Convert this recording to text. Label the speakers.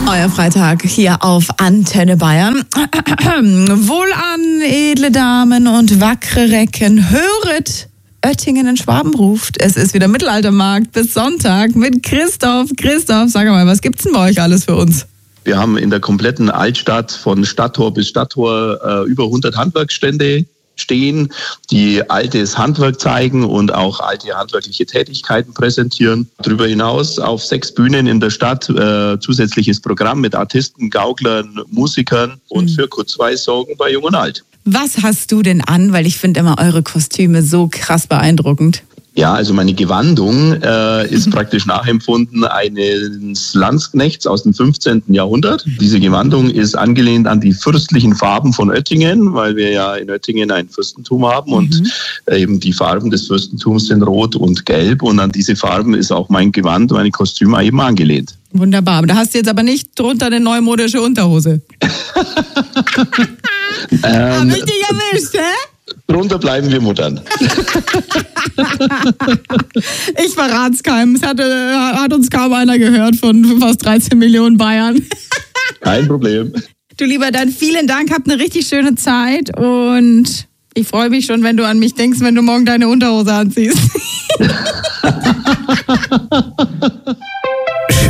Speaker 1: Euer Freitag hier auf Antenne Bayern. Wohlan, edle Damen und wackere Recken, höret, Oettingen in Schwaben ruft. Es ist wieder Mittelaltermarkt bis Sonntag mit Christoph. Christoph, sag mal, was gibt's denn bei euch alles für uns?
Speaker 2: Wir haben in der kompletten Altstadt von Stadttor bis Stadttor über 100 Handwerksstände stehen, die altes Handwerk zeigen und auch alte handwerkliche Tätigkeiten präsentieren. Darüber hinaus auf 6 Bühnen in der Stadt zusätzliches Programm mit Artisten, Gauklern, Musikern und für Kurzweil sorgen bei Jung und Alt.
Speaker 1: Was hast du denn an? Weil ich finde immer eure Kostüme so krass beeindruckend.
Speaker 2: Ja, also meine Gewandung ist praktisch nachempfunden eines Landsknechts aus dem 15. Jahrhundert. Diese Gewandung ist angelehnt an die fürstlichen Farben von Oettingen, weil wir ja in Oettingen ein Fürstentum haben und eben die Farben des Fürstentums sind rot und gelb und an diese Farben ist auch mein Gewand, meine Kostüme eben angelehnt.
Speaker 1: Wunderbar, da hast du jetzt aber nicht drunter eine neumodische Unterhose. Hab ich dich erwischt, hä?
Speaker 2: Drunter bleiben wir Muttern.
Speaker 1: Ich verrat's keinem. Es hat uns kaum einer gehört von fast 13 Millionen Bayern.
Speaker 2: Kein Problem.
Speaker 1: Du lieber dann, vielen Dank. Habt eine richtig schöne Zeit und ich freue mich schon, wenn du an mich denkst, wenn du morgen deine Unterhose anziehst.